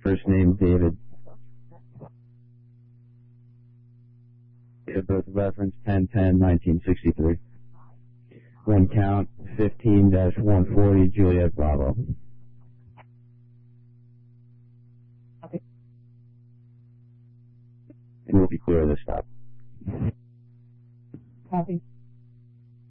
First name David. Date of birth reference 10/10/1963. One count 15-140 Juliet Bravo. Copy. And we'll be clear of the stop. Copy.